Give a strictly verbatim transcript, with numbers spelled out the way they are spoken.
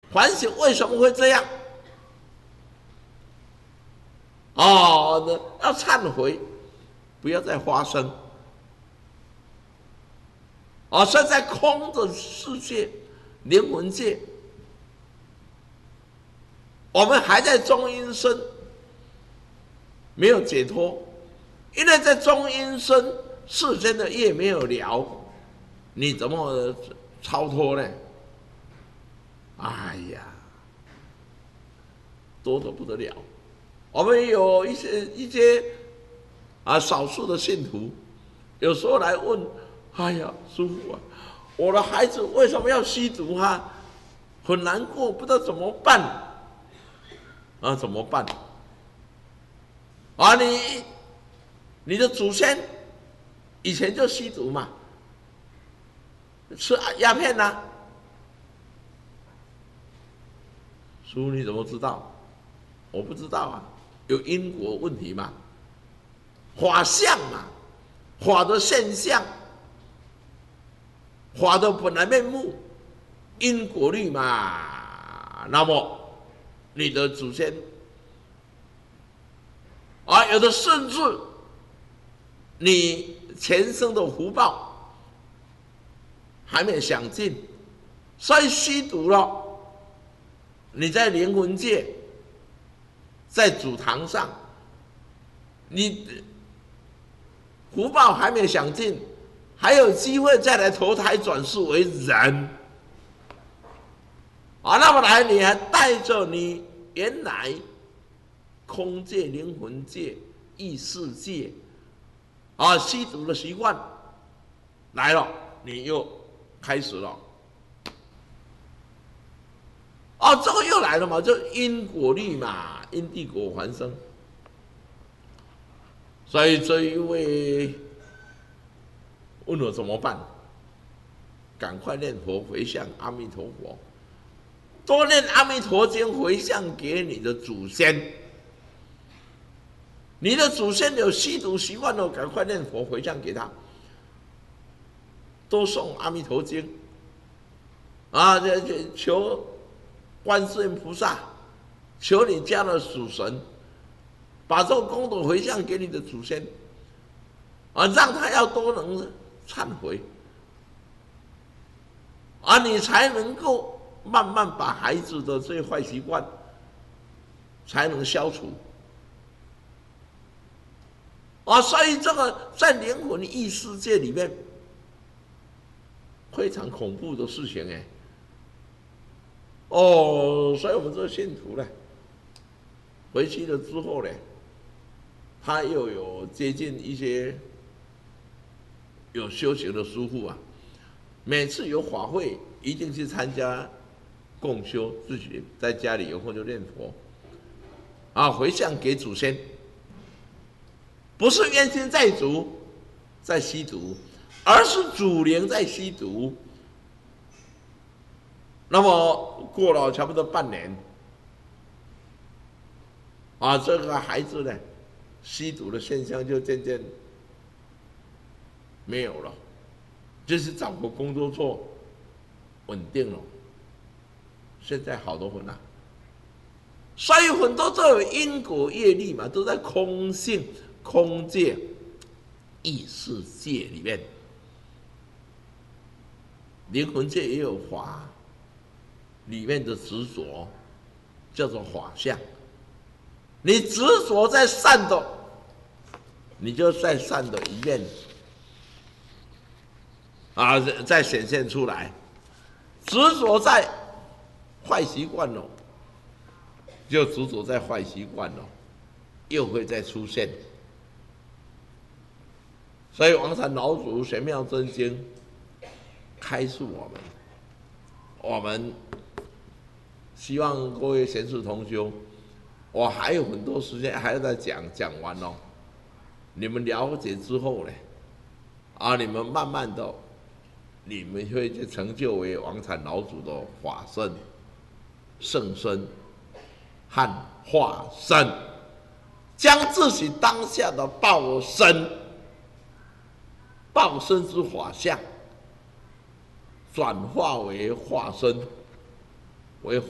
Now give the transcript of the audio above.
反省为什么会这样？哦，要忏悔，不要再发生。哦，所以在空的世界、灵魂界，我们还在中阴身，没有解脱，因为在中阴身世间的业没有了，你怎么超脱呢？哎呀，多得不得了。我们有一些一些啊少数的信徒，有时候来问，哎呀，师父啊，我的孩子为什么要吸毒啊？很难过，不知道怎么办。啊，怎么办？啊，你你的祖先以前就吸毒嘛，吃鸦片呐、啊。师父你怎么知道？我不知道啊，有因果问题嘛，法相嘛，法的现象，法的本来面目，因果律嘛。那么你的祖先啊，有的甚至你前生的福报还没享尽，所以吸毒了。你在灵魂界，在祖堂上，你福报还没享尽，还有机会再来投胎转世为人啊！那么来，你还带着你原来空界、灵魂界、意识界啊吸毒的习惯来了，你又开始了。哦，这个又来了嘛，就因果律嘛，因地果还生。所以这一位问我怎么办？赶快念佛回向阿弥陀佛，多念阿弥陀经回向给你的祖先。你的祖先有吸毒习惯了，赶快念佛回向给他，多诵阿弥陀经啊，求观世音菩萨，求你家的属神，把这个功德回向给你的祖先，啊，让他要多能忏悔，啊，你才能够慢慢把孩子的这些坏习惯才能消除。啊，所以这个在灵魂异世界里面非常恐怖的事情哎。哦，所以我们这个信徒呢，回去了之后呢，他又有接近一些有修行的师父啊，每次有法会一定去参加共修，自己在家里有空就念佛，啊，回向给祖先，不是冤亲债主在吸毒，而是祖灵在吸毒。那么过了差不多半年，啊，这个孩子呢，吸毒的现象就渐渐没有了，就是找个工作做，稳定了，现在好多很了。所以很多都有因果业力嘛，都在空性、空界、意识界里面，灵魂界也有法。里面的执着叫做法相，你执着在善的，你就在善的一面啊，再显现出来；执着在坏习惯了，就执着在坏习惯了，又会再出现。所以王禅老祖玄妙真经开示我们，我们希望各位贤士同修，我还有很多时间还要再讲，讲完哦。你们了解之后呢，啊，你们慢慢的，你们会去成就为王禅老祖的法身、圣身和化身，将自己当下的报身、报身之法相，转化为化身，为